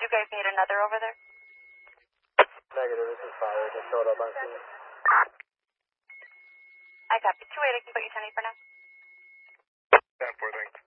you guys need another over there? Negative, this is fire. Just showed up on scene. I copy. 2-8, I can put you 10-8 for now. 10-4, thanks.